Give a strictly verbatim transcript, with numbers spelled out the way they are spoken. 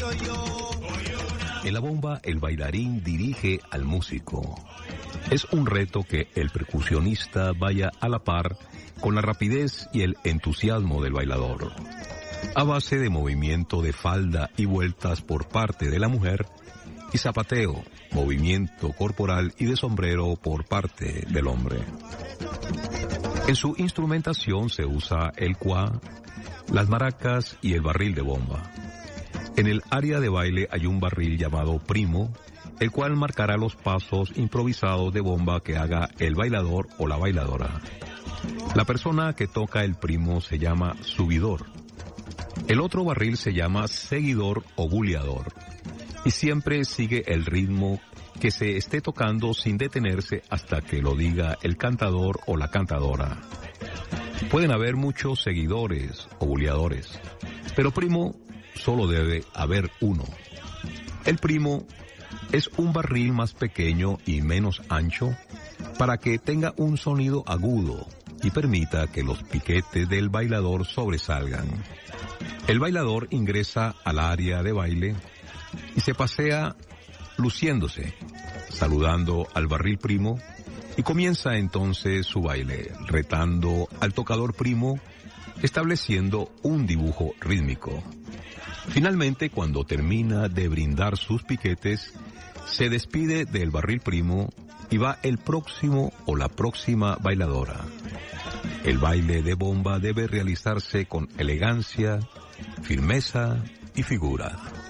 En la bomba, el bailarín dirige al músico. Es un reto que el percusionista vaya a la par con la rapidez y el entusiasmo del bailador. A base de movimiento de falda y vueltas por parte de la mujer, y zapateo, movimiento corporal y de sombrero por parte del hombre. En su instrumentación se usa el cuá, las maracas y el barril de bomba. En el área de baile hay un barril llamado primo, el cual marcará los pasos improvisados de bomba que haga el bailador o la bailadora. La persona que toca el primo se llama subidor. El otro barril se llama seguidor o buleador, y siempre sigue el ritmo que se esté tocando sin detenerse hasta que lo diga el cantador o la cantadora. Pueden haber muchos seguidores o buleadores, pero primo solo debe haber uno. El primo es un barril más pequeño y menos ancho para que tenga un sonido agudo y permita que los piquetes del bailador sobresalgan. El bailador ingresa al área de baile y se pasea luciéndose, saludando al barril primo, y comienza entonces su baile, retando al tocador primo, estableciendo un dibujo rítmico. Finalmente, cuando termina de brindar sus piquetes, se despide del barril primo y va el próximo o la próxima bailadora. El baile de bomba debe realizarse con elegancia, firmeza y figura.